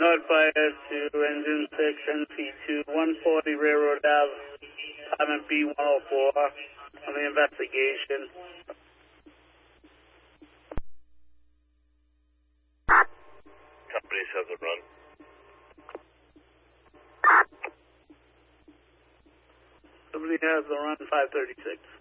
Notify us to engine 6, NC2, 140 Railroad Ave, Department B104 on the investigation. Company says a run. Somebody has the run 536.